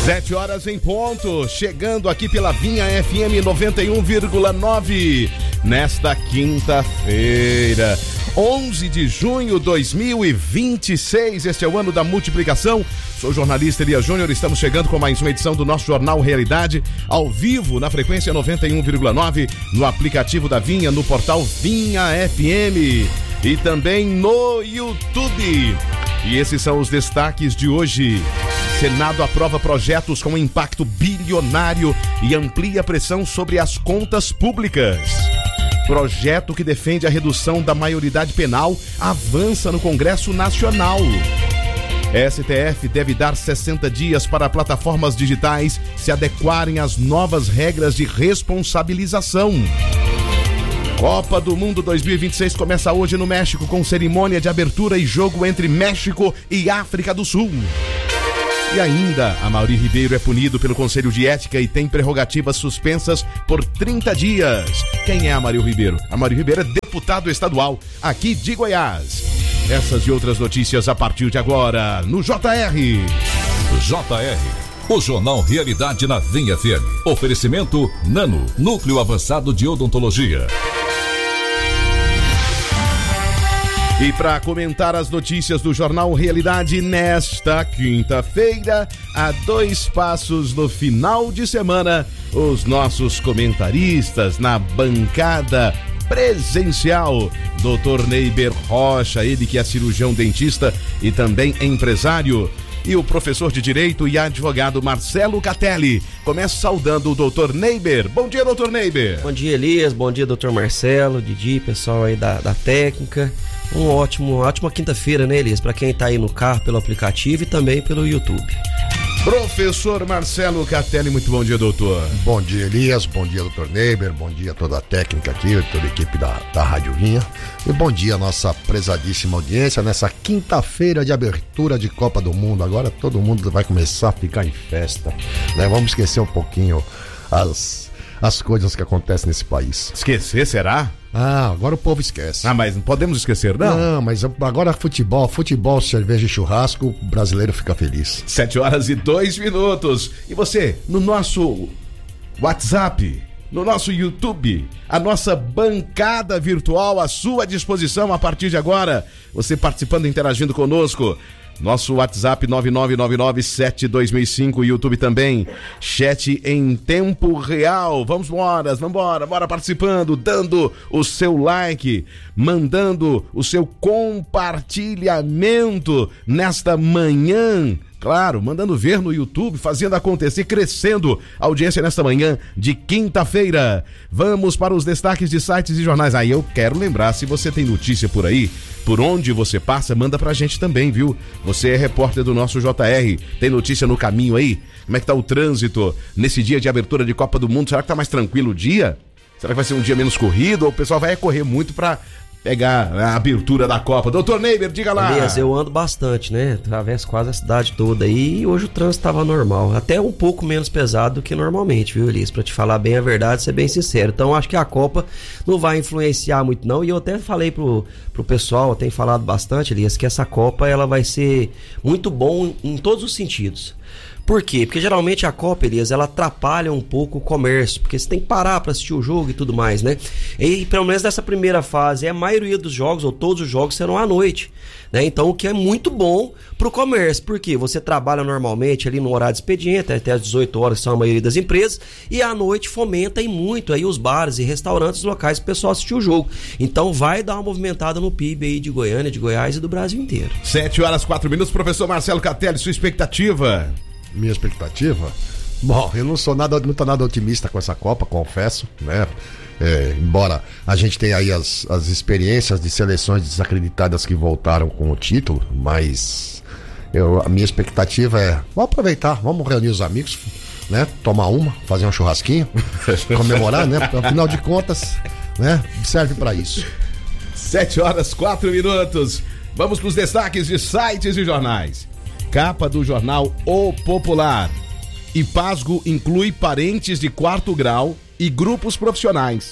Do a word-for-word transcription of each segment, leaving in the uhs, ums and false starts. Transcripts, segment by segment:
Sete horas em ponto, chegando aqui pela Vinha F M noventa e um vírgula nove, nesta quinta-feira, onze de junho de dois mil e vinte e seis, este é o ano da multiplicação. Sou o jornalista Elias Júnior, estamos chegando com mais uma edição do nosso Jornal Realidade, ao vivo na frequência noventa e um vírgula nove, no aplicativo da Vinha, no portal Vinha F M e também no YouTube. E esses são os destaques de hoje. Senado aprova projetos com impacto bilionário e amplia a pressão sobre as contas públicas. Projeto que defende a redução da maioridade penal avança no Congresso Nacional. S T F deve dar sessenta dias para plataformas digitais se adequarem às novas regras de responsabilização. Copa do Mundo dois mil e vinte e seis começa hoje no México com cerimônia de abertura e jogo entre México e África do Sul. E ainda, Amaury Ribeiro é punido pelo Conselho de Ética e tem prerrogativas suspensas por trinta dias. Quem é Amaury Ribeiro? Amaury Ribeiro é deputado estadual aqui de Goiás. Essas e outras notícias a partir de agora no J R. J R, o Jornal Realidade na Vinha F M. Oferecimento Nano, Núcleo Avançado de Odontologia. E para comentar as notícias do Jornal Realidade nesta quinta-feira, a dois passos no final de semana, os nossos comentaristas na bancada presencial, doutor Neiber Rocha, ele que é cirurgião dentista e também empresário, e o professor de Direito e advogado Marcelo Catelli. Começo saudando o doutor Neiber. Bom dia, doutor Neiber. Bom dia, Elias. Bom dia, doutor Marcelo, Didi, pessoal aí da, da técnica. Um ótimo, ótima quinta-feira, né, Elias? Para quem tá aí no carro pelo aplicativo e também pelo YouTube. Professor Marcelo Catelli, muito bom dia, doutor. Bom dia, Elias, bom dia, doutor Neiber, bom dia a toda a técnica aqui, toda a equipe da, da Rádio Vinha. E bom dia a nossa prezadíssima audiência nessa quinta-feira de abertura de Copa do Mundo. Agora todo mundo vai começar a ficar em festa, né? Vamos esquecer um pouquinho as, as coisas que acontecem nesse país. Esquecer, será? Ah, agora o povo esquece. Ah, mas não podemos esquecer, não? Não, mas agora futebol, futebol, cerveja e churrasco, o brasileiro fica feliz. Sete horas e dois minutos. E você, no nosso WhatsApp, no nosso YouTube, a nossa bancada virtual à sua disposição a partir de agora. Você participando, interagindo conosco. Nosso WhatsApp nove nove nove nove sete dois mil e cinco, YouTube também, chat em tempo real. Vamos embora, vamos embora, bora participando, dando o seu like, mandando o seu compartilhamento nesta manhã. Claro, mandando ver no YouTube, fazendo acontecer, crescendo a audiência nesta manhã de quinta-feira. Vamos para os destaques de sites e jornais. Aí eu quero lembrar, se você tem notícia por aí, por onde você passa, manda pra gente também, viu? Você é repórter do nosso J R, tem notícia no caminho aí? Como é que tá o trânsito nesse dia de abertura de Copa do Mundo? Será que tá mais tranquilo o dia? Será que vai ser um dia menos corrido? Ou o pessoal vai correr muito pra pegar a abertura da Copa? Doutor Neiber, diga lá. Elias, eu ando bastante, né? Atravesso quase a cidade toda aí e hoje o trânsito estava normal. Até um pouco menos pesado do que normalmente, viu, Elias? Pra te falar bem a verdade, ser bem sincero. Então acho que a Copa não vai influenciar muito não. E eu até falei pro, pro pessoal, eu tenho falado bastante, Elias, que essa Copa ela vai ser muito bom em todos os sentidos. Por quê? Porque geralmente a Copa, Elias, ela atrapalha um pouco o comércio, porque você tem que parar para assistir o jogo e tudo mais, né? E pelo menos nessa primeira fase, a maioria dos jogos, ou todos os jogos, serão à noite, né? Então o que é muito bom pro comércio, porque você trabalha normalmente ali no horário de expediente, até às dezoito horas, que são a maioria das empresas, e à noite fomenta e muito aí os bares e restaurantes locais para o pessoal assistir o jogo. Então vai dar uma movimentada no P I B aí de Goiânia, de Goiás e do Brasil inteiro. Sete horas, quatro minutos, professor Marcelo Catelli, sua expectativa? Minha expectativa? Bom, eu não sou nada, não tô nada otimista com essa Copa, confesso, né? É, embora a gente tenha aí as, as experiências de seleções desacreditadas que voltaram com o título, mas eu, a minha expectativa é, vamos aproveitar, vamos reunir os amigos, né? Tomar uma, fazer um churrasquinho, comemorar, né? Afinal de contas, né? Serve para isso. Sete horas, quatro minutos. Vamos para os destaques de sites e jornais. Capa do jornal O Popular. IPASGO inclui parentes de quarto grau e grupos profissionais.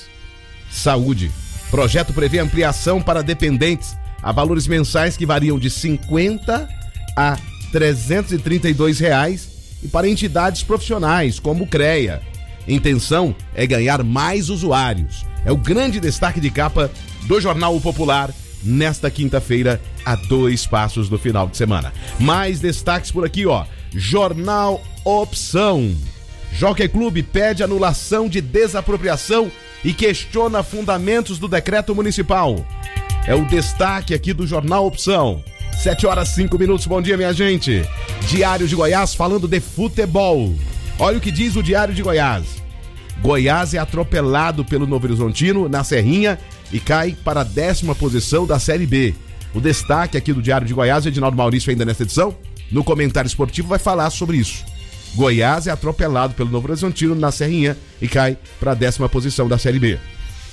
Saúde. Projeto prevê ampliação para dependentes a valores mensais que variam de cinquenta a trezentos e trinta e dois reais e para entidades profissionais, como o CREA. Intenção é ganhar mais usuários. É o grande destaque de capa do Jornal O Popular nesta quinta-feira, a dois passos do final de semana. Mais destaques por aqui, ó. Jornal Opção. Jockey Clube pede anulação de desapropriação e questiona fundamentos do decreto municipal. É o destaque aqui do Jornal Opção. Sete horas, cinco minutos, bom dia, minha gente. Diário de Goiás falando de futebol. Olha o que diz o Diário de Goiás. Goiás é atropelado pelo Novo Horizontino na Serrinha e cai para a décima posição da Série B. O destaque aqui do Diário de Goiás, Edinaldo Maurício ainda nesta edição, no comentário esportivo vai falar sobre isso. Goiás é atropelado pelo Novo Horizontino na Serrinha e cai para a décima posição da Série B.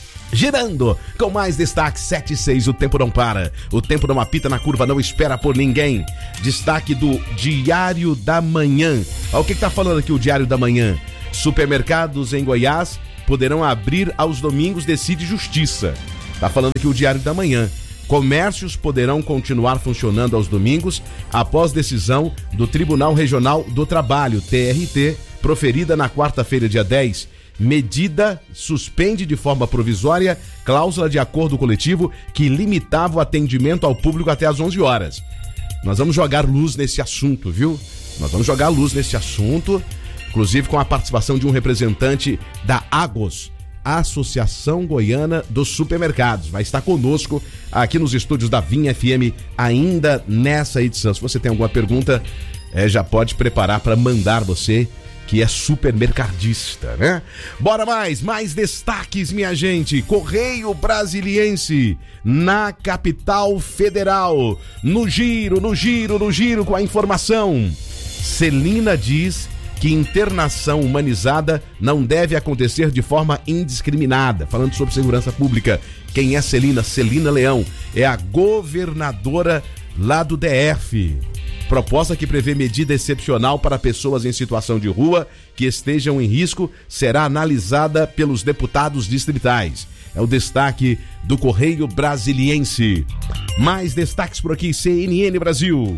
Girando com mais destaques, sete e seis, o tempo não para, o tempo não apita na curva, não espera por ninguém. Destaque do Diário da Manhã. Olha o que está falando aqui o Diário da Manhã. Supermercados em Goiás poderão abrir aos domingos, decide Justiça. Está falando aqui o Diário da Manhã. Comércios poderão continuar funcionando aos domingos após decisão do Tribunal Regional do Trabalho, T R T, proferida na quarta-feira, dia dez. Medida suspende de forma provisória cláusula de acordo coletivo que limitava o atendimento ao público até às onze horas. Nós vamos jogar luz nesse assunto, viu? Nós vamos jogar luz nesse assunto, inclusive com a participação de um representante da Agos, Associação Goiana dos Supermercados. Vai estar conosco aqui nos estúdios da Vinha F M ainda nessa edição. Se você tem alguma pergunta, é, já pode preparar para mandar você, que é supermercadista, né? Bora mais, mais destaques, minha gente. Correio Brasiliense na capital federal. No giro, no giro, no giro com a informação. Celina diz que internação humanizada não deve acontecer de forma indiscriminada. Falando sobre segurança pública, quem é Celina? Celina Leão, é a governadora lá do D F. Proposta que prevê medida excepcional para pessoas em situação de rua que estejam em risco será analisada pelos deputados distritais. É o destaque do Correio Brasiliense. Mais destaques por aqui, C N N Brasil.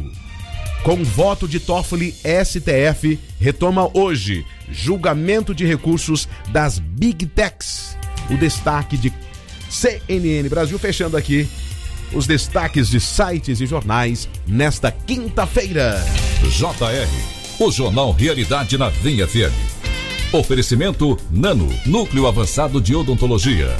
Com voto de Toffoli, S T F retoma hoje julgamento de recursos das Big Techs. O destaque de C N N Brasil, fechando aqui os destaques de sites e jornais nesta quinta-feira. J R, o Jornal Realidade na Vinha F M. Oferecimento Nano, Núcleo Avançado de Odontologia.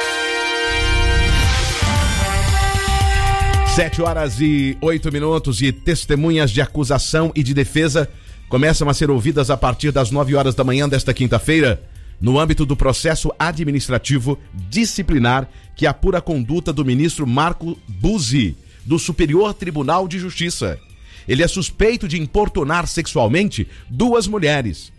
Sete horas e oito minutos e testemunhas de acusação e de defesa começam a ser ouvidas a partir das nove horas da manhã desta quinta-feira, no âmbito do processo administrativo disciplinar que apura a conduta do ministro Marco Buzzi, do Superior Tribunal de Justiça. Ele é suspeito de importunar sexualmente duas mulheres.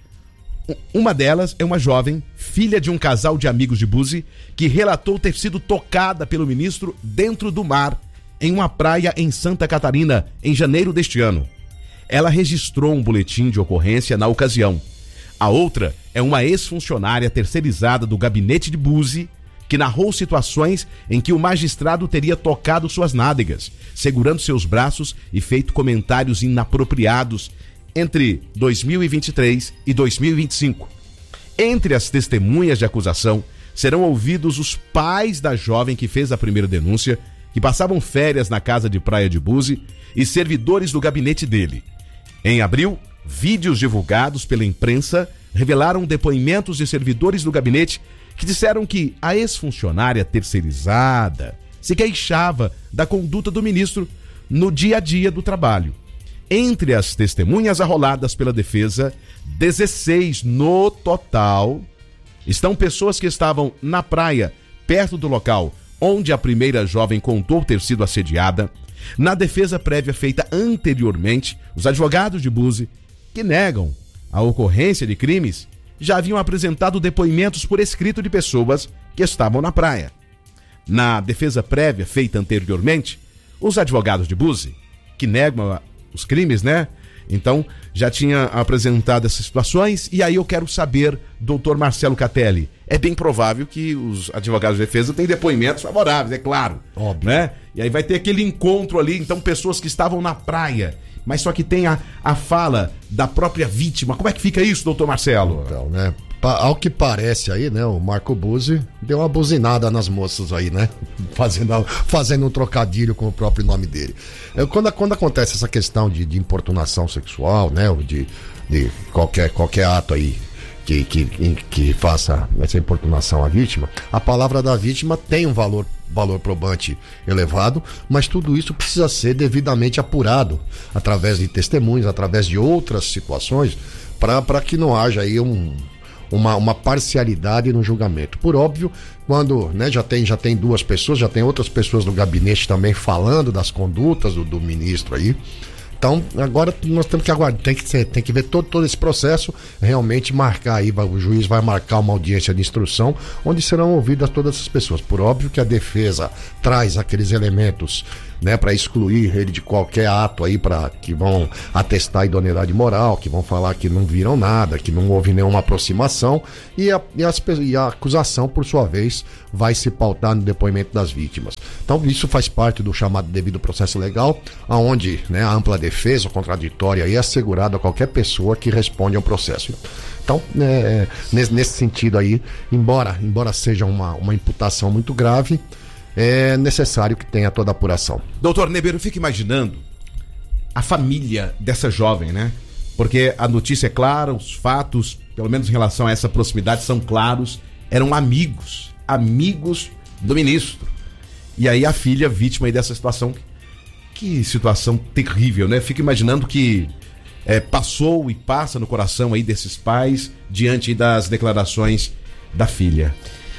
Uma delas é uma jovem, filha de um casal de amigos de Buzzi, que relatou ter sido tocada pelo ministro dentro do mar, em uma praia em Santa Catarina, em janeiro deste ano. Ela registrou um boletim de ocorrência na ocasião. A outra é uma ex-funcionária terceirizada do gabinete de Buzzi, que narrou situações em que o magistrado teria tocado suas nádegas, segurando seus braços e feito comentários inapropriados entre dois mil e vinte e três e dois mil e vinte e cinco. Entre as testemunhas de acusação serão ouvidos os pais da jovem que fez a primeira denúncia, que passavam férias na casa de praia de Buzzi, e servidores do gabinete dele. Em abril, vídeos divulgados pela imprensa revelaram depoimentos de servidores do gabinete que disseram que a ex-funcionária terceirizada se queixava da conduta do ministro no dia a dia do trabalho. Entre as testemunhas arroladas pela defesa, dezesseis no total, estão pessoas que estavam na praia, perto do local onde a primeira jovem contou ter sido assediada. Na defesa prévia feita anteriormente, os advogados de Buzzi, que negam a ocorrência de crimes, já haviam apresentado depoimentos por escrito de pessoas que estavam na praia. Na defesa prévia feita anteriormente, os advogados de Buzzi, que negam os crimes, né? Então, já tinha apresentado essas situações, e aí eu quero saber, doutor Marcelo Catelli, é bem provável que os advogados de defesa tenham depoimentos favoráveis, é claro. Óbvio. Né? E aí vai ter aquele encontro ali, então pessoas que estavam na praia mas só que tem a, a fala da própria vítima. Como é que fica isso, doutor Marcelo? Então, né? Ao que parece aí, né? O Marco Buzzi deu uma buzinada nas moças aí, né? Fazendo, fazendo um trocadilho com o próprio nome dele. É, quando, quando acontece essa questão de, de importunação sexual, né? De, de qualquer, qualquer ato aí que, que, que faça essa importunação à vítima, a palavra da vítima tem um valor, valor probante elevado, mas tudo isso precisa ser devidamente apurado através de testemunhos, através de outras situações, para que não haja aí um... Uma, uma parcialidade no julgamento. Por óbvio, quando né, já, tem, já tem duas pessoas, já tem outras pessoas do gabinete também falando das condutas do, do ministro aí. Então, agora nós temos que aguardar, tem que, ser, tem que ver todo, todo esse processo, realmente marcar aí, o juiz vai marcar uma audiência de instrução, onde serão ouvidas todas essas pessoas. Por óbvio que a defesa traz aqueles elementos, né, para excluir ele de qualquer ato aí, para que vão atestar a idoneidade moral, que vão falar que não viram nada, que não houve nenhuma aproximação, e a, e, as, e a acusação, por sua vez, vai se pautar no depoimento das vítimas. Então, isso faz parte do chamado devido processo legal, aonde, né, a ampla defesa, o contraditório aí é assegurado a qualquer pessoa que responde ao processo. Então, é, nesse, nesse sentido aí, embora, embora seja uma, uma imputação muito grave, é necessário que tenha toda a apuração. Doutor Neber, eu fico imaginando a família dessa jovem, né? Porque a notícia é clara, os fatos, pelo menos em relação a essa proximidade, são claros. Eram amigos, amigos do ministro. E aí a filha, vítima aí dessa situação. Que situação terrível, né? Fico imaginando que é, passou e passa no coração aí desses pais diante das declarações da filha.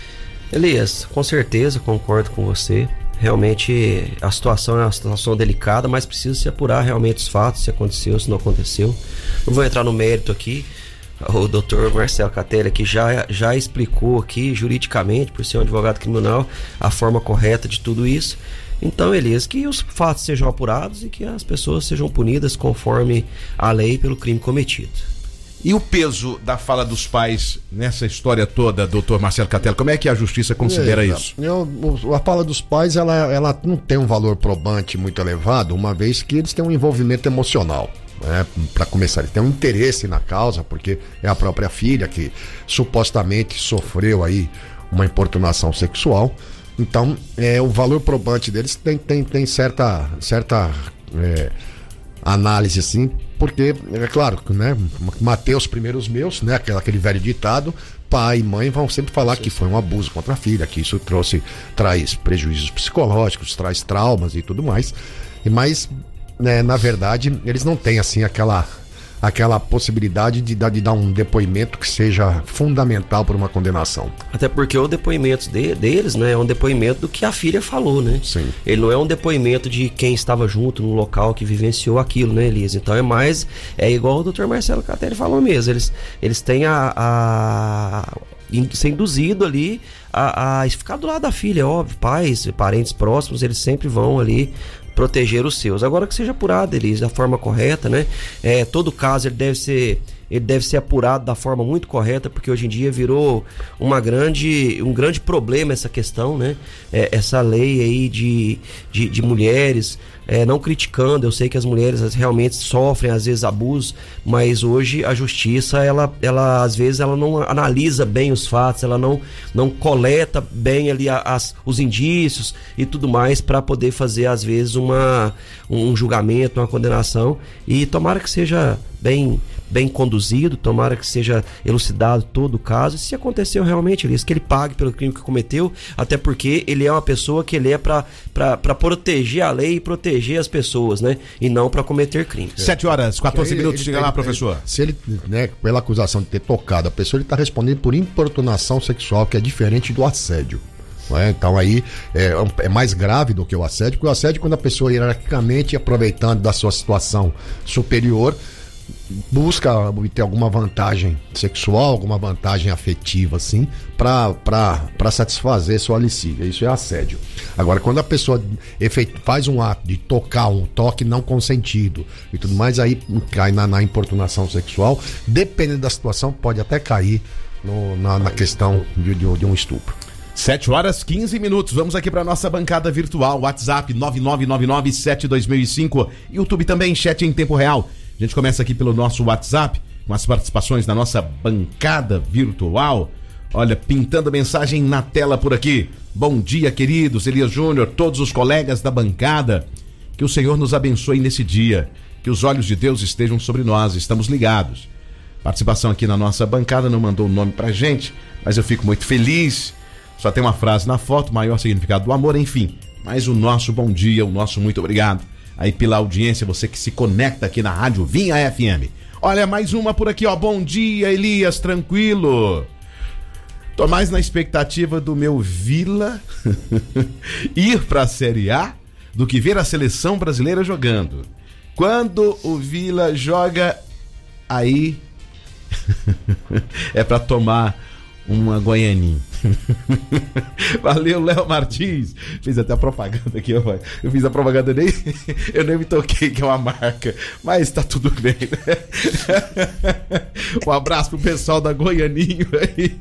Elias, com certeza concordo com você. Realmente a situação é uma situação delicada, mas precisa se apurar realmente os fatos, se aconteceu, se não aconteceu. Não vou entrar no mérito aqui. O doutor Marcelo Catelli aqui já, já explicou aqui juridicamente, por ser um advogado criminal, a forma correta de tudo isso. Então, Elias, que os fatos sejam apurados e que as pessoas sejam punidas conforme a lei pelo crime cometido. E o peso da fala dos pais nessa história toda, doutor Marcelo Catelli, como é que a justiça considera é, isso? Eu, a fala dos pais, ela, ela não tem um valor probante muito elevado, uma vez que eles têm um envolvimento emocional. Né? Para começar, eles têm um interesse na causa, porque é a própria filha que supostamente sofreu aí uma importunação sexual. Então, é, o valor probante deles tem, tem, tem certa, certa é, análise, assim, porque, é claro, né, matei os primeiros meus, né, aquele, aquele velho ditado, pai e mãe vão sempre falar que foi um abuso contra a filha, que isso trouxe, traz prejuízos psicológicos, traz traumas e tudo mais, e, mas, né, na verdade, eles não têm, assim, aquela... aquela possibilidade de dar, de dar um depoimento que seja fundamental para uma condenação. Até porque o depoimento de, deles, né, é um depoimento do que a filha falou, né? Sim. Ele não é um depoimento de quem estava junto no local que vivenciou aquilo, né, Elisa? Então é mais, é igual o doutor Marcelo Catelli falou mesmo, eles, eles têm a, a ser induzido ali a, a ficar do lado da filha, é óbvio, pais, parentes próximos, eles sempre vão ali proteger os seus. Agora que seja apurado, Elise, da forma correta, né? É, todo caso ele deve ser, ele deve ser apurado da forma muito correta, porque hoje em dia virou uma grande, um grande problema essa questão, né? É, essa lei aí de, de, de mulheres, é, não criticando, eu sei que as mulheres realmente sofrem às vezes abusos, mas hoje a justiça, ela, ela às vezes ela não analisa bem os fatos, ela não, não coleta bem ali as, os indícios e tudo mais para poder fazer às vezes uma, um julgamento, uma condenação, e tomara que seja bem, bem conduzido, tomara que seja elucidado todo o caso, e se aconteceu realmente isso, que ele pague pelo crime que cometeu, até porque ele é uma pessoa que ele é para proteger a lei e proteger as pessoas, né? E não para cometer crime. Sete horas, quatorze ele, minutos, chega lá, professor. Ele, se ele, né, pela acusação de ter tocado a pessoa, ele está respondendo por importunação sexual, que é diferente do assédio. É? Então aí é, é mais grave do que o assédio, porque o assédio é quando a pessoa hierarquicamente, aproveitando da sua situação superior, busca obter alguma vantagem sexual, alguma vantagem afetiva, assim, para satisfazer sua licília. Isso é assédio. Agora, quando a pessoa efeito, faz um ato de tocar, um toque não consentido e tudo mais, aí cai na, na importunação sexual, dependendo da situação, pode até cair no, na, na questão de, de, de um estupro. sete horas quinze minutos, vamos aqui para nossa bancada virtual, WhatsApp nove nove nove nove sete dois mil e cinco, YouTube também, chat em tempo real. A gente começa aqui pelo nosso WhatsApp, com as participações da nossa bancada virtual. Olha, pintando mensagem na tela por aqui. Bom dia, queridos, Elias Júnior, todos os colegas da bancada. Que o Senhor nos abençoe nesse dia, que os olhos de Deus estejam sobre nós, estamos ligados. Participação aqui na nossa bancada, não mandou o nome pra gente, mas eu fico muito feliz. Só tem uma frase na foto, maior significado do amor, enfim. Mas o nosso bom dia, o nosso muito obrigado aí pela audiência, você que se conecta aqui na Rádio Vinha F M. Olha, mais uma por aqui, ó. Bom dia, Elias, tranquilo. Tô mais na expectativa do meu Vila ir pra Série A do que ver a seleção brasileira jogando. Quando o Vila joga, aí é pra tomar uma Goianinha. Valeu, Léo Martins. Fiz até a propaganda aqui, ó. Eu fiz a propaganda, nem eu nem me toquei que é uma marca, mas tá tudo bem, né? Um abraço pro pessoal da Goianinho aí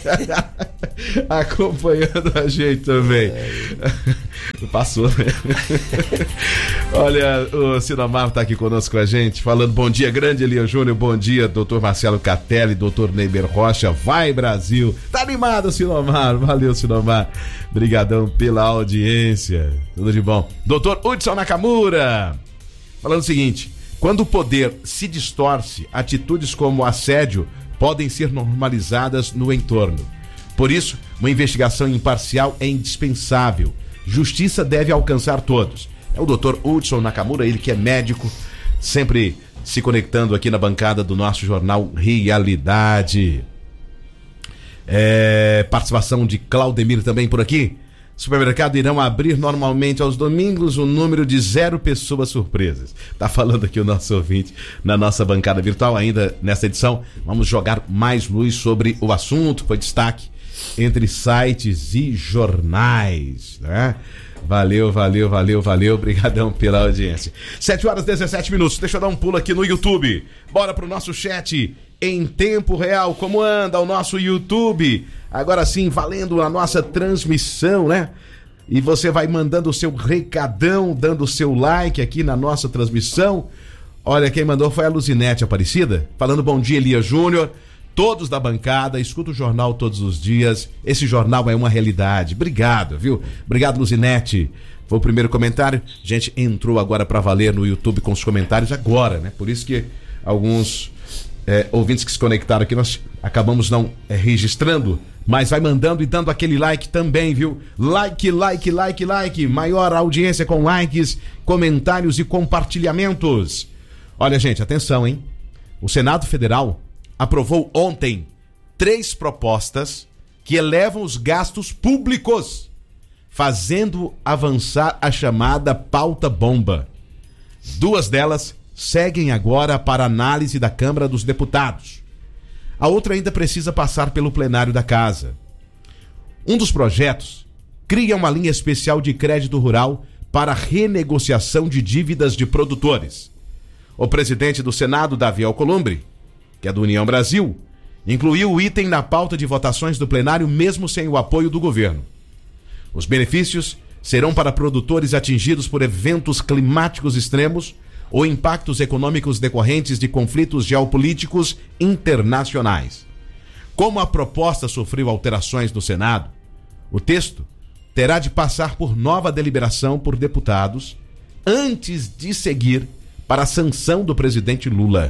acompanhando a gente também. Passou, né? Olha, o Sinomar tá aqui conosco com a gente, falando bom dia, grande Elias Júnior, bom dia, doutor Marcelo Catelli, doutor Neiber Rocha, vai Brasil. Tá animado, Sinomar? Valeu, Sinomar. Obrigadão pela audiência. Tudo de bom. doutor Hudson Nakamura, falando o seguinte: quando o poder se distorce, atitudes como assédio podem ser normalizadas no entorno. Por isso, uma investigação imparcial é indispensável. Justiça deve alcançar todos. É o doutor Hudson Nakamura, ele que é médico, sempre se conectando aqui na bancada do nosso jornal Realidade. É, participação de Claudemir também por aqui. Supermercado irão abrir normalmente aos domingos, um número de zero pessoas surpresas. Tá falando aqui o nosso ouvinte na nossa bancada virtual. Ainda nessa edição vamos jogar mais luz sobre o assunto, foi destaque entre sites e jornais, né? Valeu, valeu, valeu, valeu, obrigadão pela audiência. sete horas e dezessete minutos, deixa eu dar um pulo aqui no YouTube. Bora pro nosso chat em tempo real. Como anda o nosso YouTube? Agora sim, valendo a nossa transmissão, né? E você vai mandando o seu recadão, dando o seu like aqui na nossa transmissão. Olha, quem mandou foi a Luzinete Aparecida, falando bom dia, Elias Júnior. Todos da bancada, escuta o jornal todos os dias. Esse jornal é uma realidade. Obrigado, viu? Obrigado, Luzinete. Foi o primeiro comentário. A gente entrou agora para valer no YouTube com os comentários agora, né? Por isso que alguns é, ouvintes que se conectaram aqui, nós acabamos não é, registrando, mas vai mandando e dando aquele like também, viu? Like, like, like, like. Maior audiência com likes, comentários e compartilhamentos. Olha, gente, atenção, hein? O Senado Federal aprovou ontem três propostas que elevam os gastos públicos, fazendo avançar a chamada pauta bomba. Duas delas seguem agora para análise da Câmara dos Deputados. A outra ainda precisa passar pelo plenário da Casa. Um dos projetos cria uma linha especial de crédito rural para renegociação de dívidas de produtores. O presidente do Senado, Davi Alcolumbre, que é do União Brasil, incluiu o item na pauta de votações do plenário mesmo sem o apoio do governo. Os benefícios serão para produtores atingidos por eventos climáticos extremos ou impactos econômicos decorrentes de conflitos geopolíticos internacionais. Como a proposta sofreu alterações no Senado, o texto terá de passar por nova deliberação por deputados antes de seguir para a sanção do presidente Lula.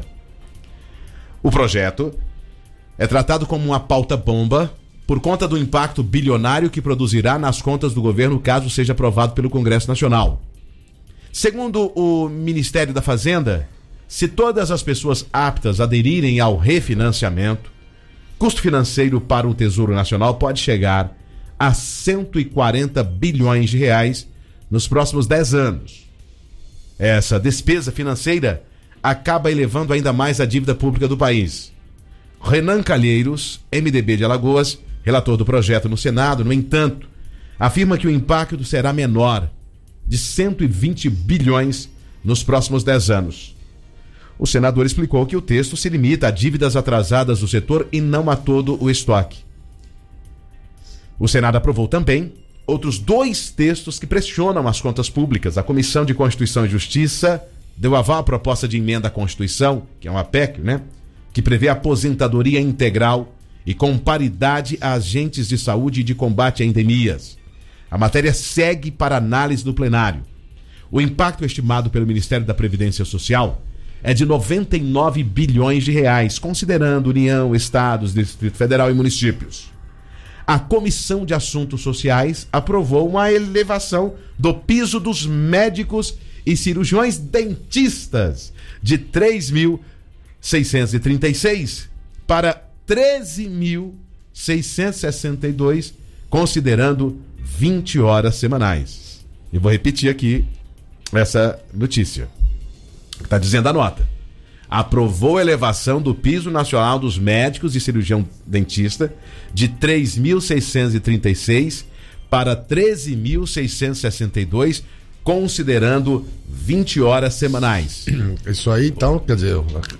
O projeto é tratado como uma pauta bomba por conta do impacto bilionário que produzirá nas contas do governo caso seja aprovado pelo Congresso Nacional. Segundo o Ministério da Fazenda, se todas as pessoas aptas aderirem ao refinanciamento, custo financeiro para o Tesouro Nacional pode chegar a cento e quarenta bilhões de reais nos próximos dez anos. Essa despesa financeira acaba elevando ainda mais a dívida pública do país. Renan Calheiros, M D B de Alagoas, relator do projeto no Senado, no entanto, afirma que o impacto será menor, de cento e vinte bilhões nos próximos dez anos. O senador explicou que o texto se limita a dívidas atrasadas do setor e não a todo o estoque. O Senado aprovou também outros dois textos que pressionam as contas públicas. A Comissão de Constituição e Justiça deu aval à proposta de emenda à Constituição, que é uma P E C, né? Que prevê aposentadoria integral e com paridade a agentes de saúde e de combate a endemias. A matéria segue para análise do plenário. O impacto estimado pelo Ministério da Previdência Social é de noventa e nove bilhões de reais, considerando União, Estados, Distrito Federal e municípios. A Comissão de Assuntos Sociais aprovou uma elevação do piso dos médicos e cirurgiões dentistas de três mil seiscentos e trinta e seis para treze mil seiscentos e sessenta e dois, considerando vinte horas semanais. E vou repetir aqui essa notícia. Está dizendo a nota. Aprovou a elevação do piso nacional dos médicos e cirurgião dentista de três mil seiscentos e trinta e seis para treze mil seiscentos e sessenta e dois, considerando vinte horas semanais. Isso aí, então, quer dizer,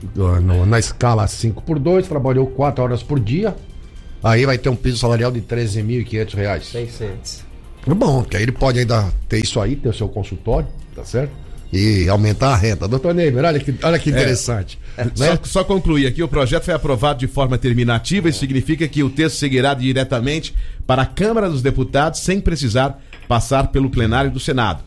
na escala cinco por dois, trabalhou quatro horas por dia, aí vai ter um piso salarial de treze mil e quinhentos reais. seiscentos. Bom, que aí ele pode ainda ter isso aí, ter o seu consultório, tá certo? E aumentar a renda. Doutor Neiber, olha que, olha que interessante. É, né? só, só concluir aqui, o projeto foi aprovado de forma terminativa, isso significa que o texto seguirá diretamente para a Câmara dos Deputados sem precisar passar pelo plenário do Senado.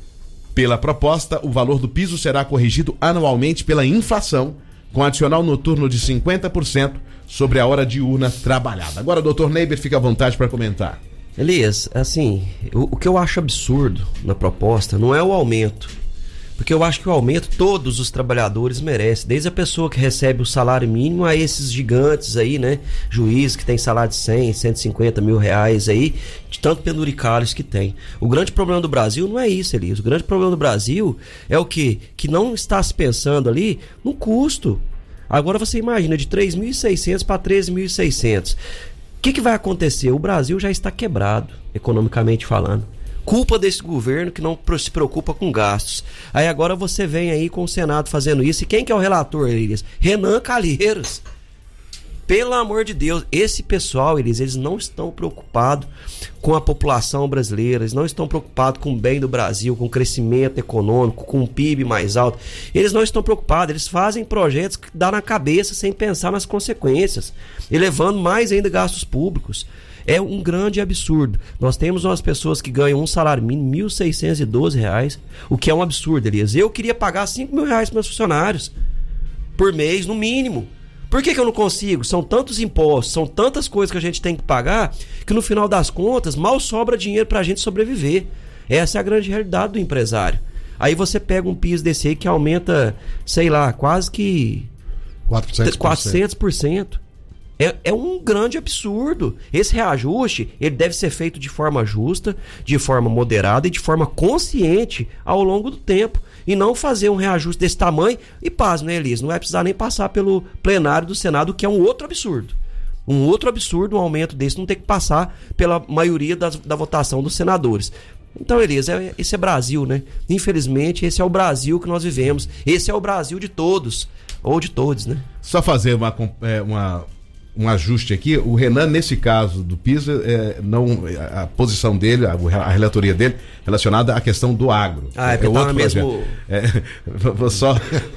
Pela proposta, o valor do piso será corrigido anualmente pela inflação, com adicional noturno de cinquenta por cento sobre a hora diurna trabalhada. Agora, doutor Neiber, fica à vontade para comentar. Elias, assim, o, o que eu acho absurdo na proposta não é o aumento, porque eu acho que o aumento todos os trabalhadores merecem, desde a pessoa que recebe o salário mínimo a esses gigantes aí, né, juízes que tem salário de cem, cento e cinquenta mil reais aí, de tanto penduricários que tem. O grande problema do Brasil não é isso, Elias. O grande problema do Brasil é o quê? Que não está se pensando ali no custo. Agora você imagina, de três mil e seiscentos para treze mil e seiscentos. O que, que vai acontecer? O Brasil já está quebrado, economicamente falando. Culpa desse governo que não se preocupa com gastos. Aí agora você vem aí com o Senado fazendo isso. E quem que é o relator, Elias? Renan Calheiros. Pelo amor de Deus, esse pessoal, eles, eles não estão preocupados com a população brasileira, eles não estão preocupados com o bem do Brasil, com o crescimento econômico, com o P I B mais alto. Eles não estão preocupados, eles fazem projetos que dão na cabeça sem pensar nas consequências, elevando mais ainda gastos públicos. É um grande absurdo. Nós temos umas pessoas que ganham um salário mínimo, mil seiscentos e doze reais, o que é um absurdo, Elias. Eu queria pagar cinco mil reais para meus funcionários por mês, no mínimo. Por que que eu não consigo? São tantos impostos, são tantas coisas que a gente tem que pagar, que no final das contas, mal sobra dinheiro para a gente sobreviver. Essa é a grande realidade do empresário. Aí você pega um piso desse aí que aumenta, sei lá, quase que quatrocentos por cento. quatrocentos por cento. É, é um grande absurdo. Esse reajuste, ele deve ser feito de forma justa, de forma moderada e de forma consciente ao longo do tempo. E não fazer um reajuste desse tamanho. E paz, né, Elias? Não vai precisar nem passar pelo plenário do Senado, que é um outro absurdo. Um outro absurdo, um aumento desse, não ter que passar pela maioria das, da votação dos senadores. Então, Elias, é, esse é Brasil, né? Infelizmente, esse é o Brasil que nós vivemos. Esse é o Brasil de todos. Ou de todos, né? Só fazer uma... uma... um ajuste aqui, o Renan, nesse caso do piso, é, não, a posição dele, a, a relatoria dele, relacionada à questão do agro. Ah, é porque estava é no mesmo... É, vou só...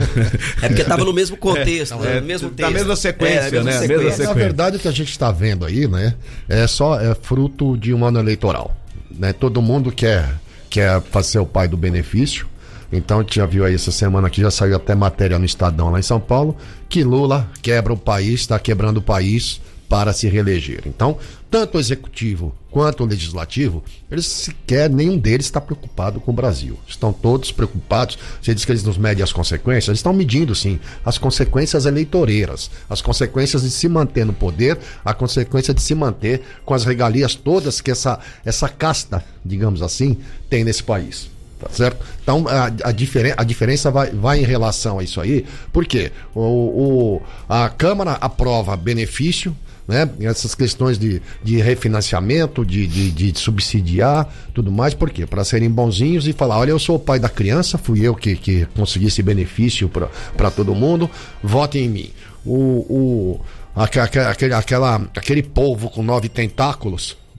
é porque estava no mesmo contexto, é, né? No mesmo texto. Na mesma sequência, é, mesma né? sequência. Mesma sequência. Na verdade, o que a gente está vendo aí, né, é só é fruto de um ano eleitoral. Né? Todo mundo quer, quer fazer o pai do benefício. Então, a gente já viu aí essa semana que já saiu até matéria no Estadão lá em São Paulo, que Lula quebra o país, está quebrando o país para se reeleger. Então, tanto o executivo quanto o legislativo, eles sequer, nenhum deles está preocupado com o Brasil. Estão todos preocupados. Você diz que eles nos medem as consequências, eles estão medindo sim as consequências eleitoreiras, as consequências de se manter no poder, a consequência de se manter com as regalias todas que essa, essa casta, digamos assim, tem nesse país. Tá certo? Então a, a, diferen, a diferença vai, vai em relação a isso aí, porque o, o, a Câmara aprova benefício, né? Essas questões de, de refinanciamento, de, de, de subsidiar, tudo mais, por quê? Para serem bonzinhos e falar, olha, eu sou o pai da criança, fui eu que, que consegui esse benefício para todo mundo, votem em mim. O, o, aquele, aquela, aquele povo com nove tentáculos,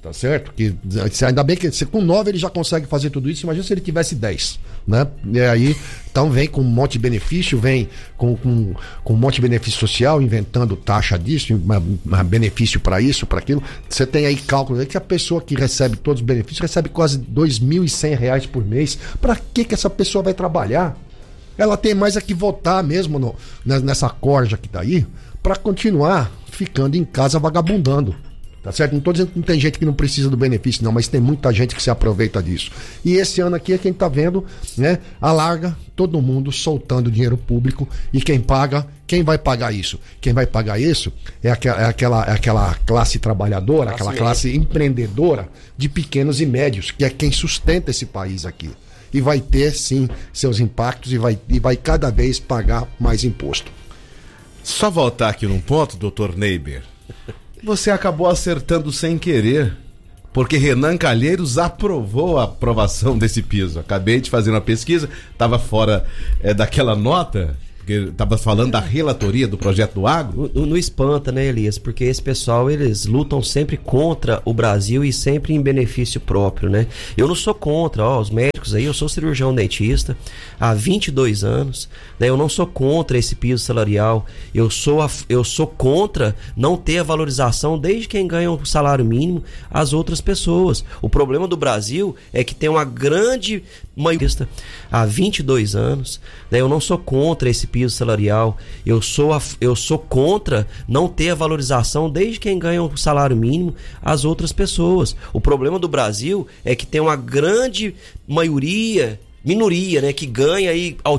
Tá certo? Que, ainda bem que se, com nove ele já consegue fazer tudo isso. Imagina se ele tivesse dez, né? E aí, então vem com um monte de benefício, vem com, com, com um monte de benefício social, inventando taxa disso, uma, uma benefício para isso, para aquilo. Você tem aí cálculo aí que a pessoa que recebe todos os benefícios recebe quase dois mil e cem reais por mês. Para que que essa pessoa vai trabalhar? Ela tem mais é que votar mesmo no, nessa corja que tá aí, para continuar ficando em casa vagabundando. Tá certo? Não tô dizendo que não tem gente que não precisa do benefício, não, mas tem muita gente que se aproveita disso. E esse ano aqui é quem tá vendo, né? Alarga todo mundo soltando dinheiro público, e quem paga, quem vai pagar isso? Quem vai pagar isso é aquela, é aquela, é aquela classe trabalhadora, classe aquela classe média. Empreendedora de pequenos e médios, que é quem sustenta esse país aqui. E vai ter, sim, seus impactos e vai, e vai cada vez pagar mais imposto. Só voltar aqui num ponto, doutor Neiber. Você acabou acertando sem querer, porque Renan Calheiros aprovou a aprovação desse piso. Acabei de fazer uma pesquisa, estava fora é, daquela nota, porque estava falando da relatoria do projeto do agro. Não, não espanta, né, Elias? Porque esse pessoal, eles lutam sempre contra o Brasil e sempre em benefício próprio, né? Eu não sou contra, ó, os médicos aí, eu sou cirurgião dentista há vinte e dois anos, né? Eu não sou contra esse piso salarial, eu sou, a, eu sou contra não ter a valorização desde quem ganha o salário mínimo às outras pessoas. O problema do Brasil é que tem uma grande maioria há vinte e dois anos, né? Eu não sou contra esse piso salarial, eu sou, a, eu sou contra não ter a valorização desde quem ganha o salário mínimo às outras pessoas. O problema do Brasil é que tem uma grande maioria, minoria, né, que ganha aí